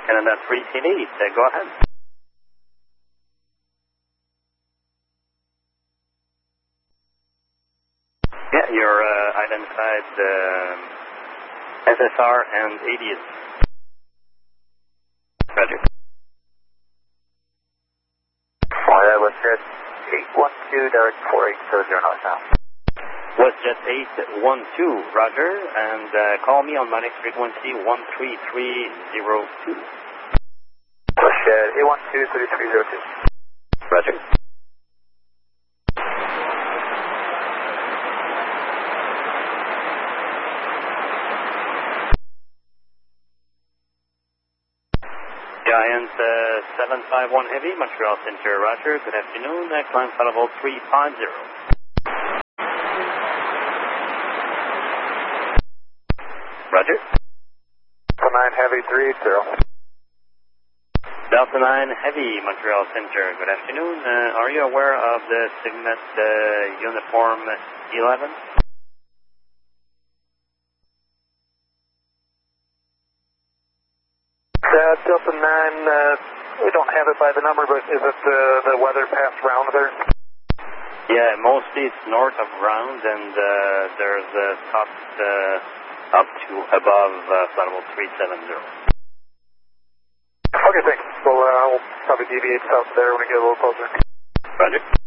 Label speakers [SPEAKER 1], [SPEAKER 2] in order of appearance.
[SPEAKER 1] Canada 388, go ahead. Yeah, you're identified SSR and ADS. Roger.
[SPEAKER 2] Florida, WestJet 812, direct 4870 northbound.
[SPEAKER 1] WestJet 812, Roger, and call me on my next frequency 13302.
[SPEAKER 2] WestJet 812, 3302.
[SPEAKER 1] Roger. Giant 751 Heavy, Montreal Center, Roger. Good afternoon, climb flight level 350. Roger.
[SPEAKER 2] Delta 9 Heavy 380.
[SPEAKER 1] Delta 9 Heavy, Montreal Center, good afternoon. Are you aware of the Signet Uniform 11?
[SPEAKER 2] Delta 9, we don't have it by the number, but is it the weather past Round there?
[SPEAKER 1] Yeah, mostly it's north of Round, and there's top up to above flight level 370.
[SPEAKER 2] Okay, thanks. We'll probably deviate south there when we get a little closer.
[SPEAKER 1] Roger.